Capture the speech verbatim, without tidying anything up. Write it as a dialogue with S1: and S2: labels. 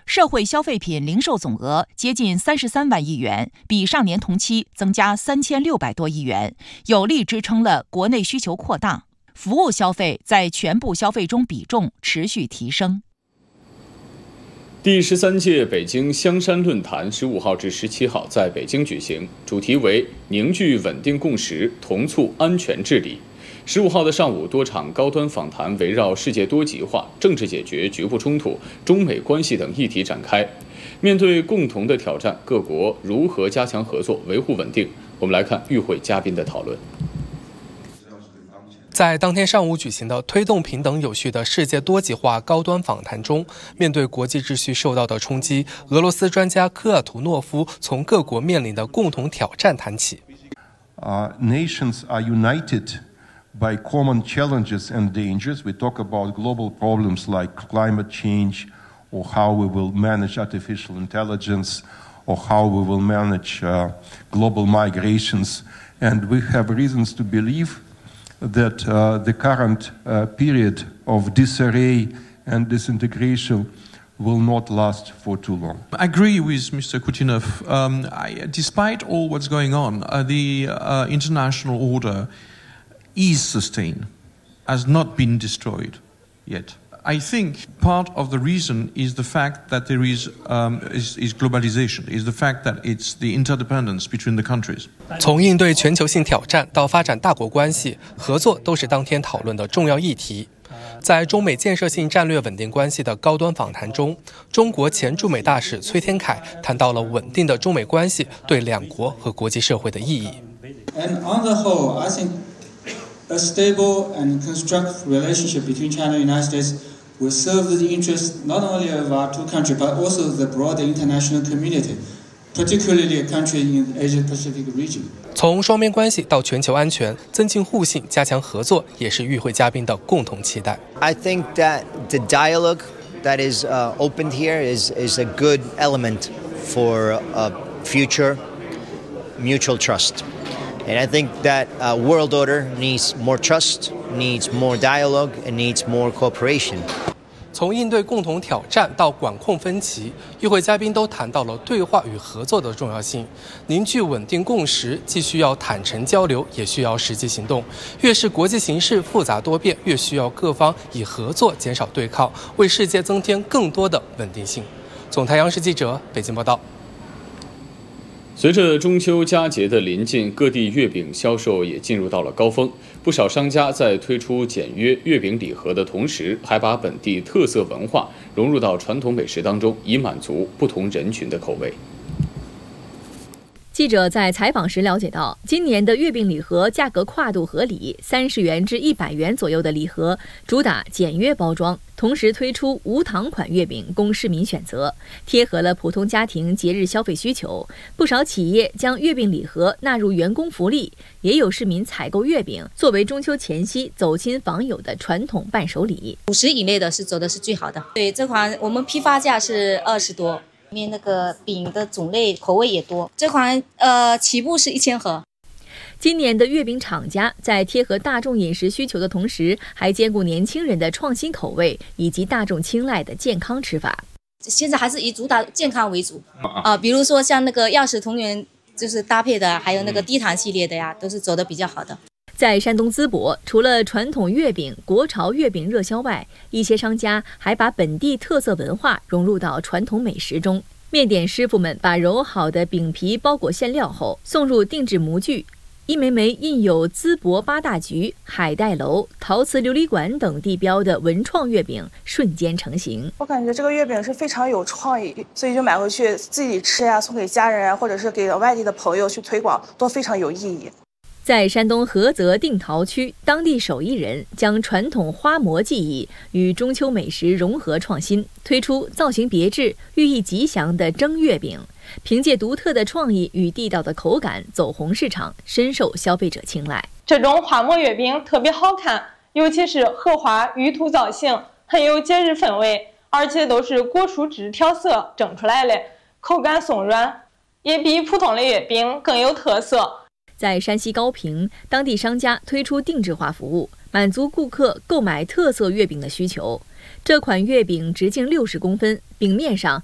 S1: 社会消费品零售总额接近三十三万亿元，比上年同期增加三千六百多亿元，有力支撑了国内需求扩大。服务消费在全部消费中比重持续提升。
S2: 第十三届北京香山论坛十五号至十七号在北京举行，主题为凝聚稳定共识，同促安全治理。十五号的上午，多场高端访谈围绕世界多极化、政治解决局部冲突、中美关系等议题展开。面对共同的挑战，各国如何加强合作，维护稳定？我们来看与会嘉宾的讨论。
S3: 在当天上午举行的推动平等有序的世界多极化高端访谈中，面对国际秩序受到的冲击，俄罗斯专家科尔图诺夫从各国面临的共同挑战谈起。
S4: Uh, nations are united by common challenges and dangers. We talk about global problems like climate change, or how we will manage artificial intelligence, or how we will manage uh, global migrations. And we have reasons to believe that uh, the current uh, period of disarray and disintegration will not last for too long.
S5: I agree with Mister Kutinov. Um, I, despite all what's going on, uh, the uh, international order is sustained, has not been destroyed yet. I think part of the reason is the fact that there is, um, is, is globalization, is the fact that it's the interdependence between the countries.
S3: 从应对全球性挑战到发展大国关系，合作都是当天讨论的重要议题。在中美建设性战略稳定关系的高端访谈中，中国前驻美大使崔天凯谈到了稳定的中美关系对两国和国际社会的意义。
S6: And on the whole, I think a stable and constructive relationship between China and the United States will serve the interests not only of our two countries but also the broader international community, particularly a country in the Asia-Pacific region.
S3: 从双边关系到全球安全，增进互信、加强合作，也是与会嘉宾的共同期待。
S7: I think that the dialogue that is uh, opened here is is a good element for uh, future mutual trust. And I think that uh, world order needs more trust, needs more dialogue, and needs more cooperation.
S3: 从应对共同挑战到管控分歧，与会嘉宾都谈到了对话与合作的重要性。凝聚稳定共识，既需要坦诚交流，也需要实际行动。越是国际形势复杂多变，越需要各方以合作减少对抗，为世界增添更多的稳定性。总台央视记者北京报道。
S2: 随着中秋佳节的临近，各地月饼销售也进入到了高峰。不少商家在推出简约月饼礼盒的同时，还把本地特色文化融入到传统美食当中，以满足不同人群的口味。
S8: 记者在采访时了解到，今年的月饼礼盒价格跨度合理，三十元至一百元左右的礼盒，主打简约包装，同时推出无糖款月饼供市民选择，贴合了普通家庭节日消费需求。不少企业将月饼礼盒纳入员工福利，也有市民采购月饼作为中秋前夕走亲访友的传统伴手礼。
S9: 五十以内的是走的是最好的。对，这款我们批发价是二十多。里面那个饼的种类口味也多，这款呃起步是一千盒。
S8: 今年的月饼厂家在贴合大众饮食需求的同时，还兼顾年轻人的创新口味以及大众青睐的健康吃法。
S9: 现在还是以主打健康为主啊、呃，比如说像那个药食同源就是搭配的，还有那个低糖系列的呀，都是走的比较好的。
S8: 在山东淄博，除了传统月饼、国潮月饼热销外，一些商家还把本地特色文化融入到传统美食中。面点师傅们把揉好的饼皮包裹馅料后，送入定制模具，一枚枚印有淄博八大局、海带楼、陶瓷琉璃馆等地标的文创月饼瞬间成型。
S10: 我感觉这个月饼是非常有创意，所以就买回去自己吃呀，送给家人啊，或者是给外地的朋友去推广，都非常有意义。
S8: 在山东菏泽定陶区，当地手艺人将传统花模技艺与中秋美食融合创新，推出造型别致、寓意吉祥的蒸月饼。凭借独特的创意与地道的口感走红市场，深受消费者青睐。
S11: 这种花模月饼特别好看，尤其是荷花玉兔造型，很有节日氛围，而且都是果蔬汁调色蒸出来的，口感松软，也比普通的月饼更有特色。
S8: 在山西高平，当地商家推出定制化服务，满足顾客购买特色月饼的需求。这款月饼直径六十公分，饼面上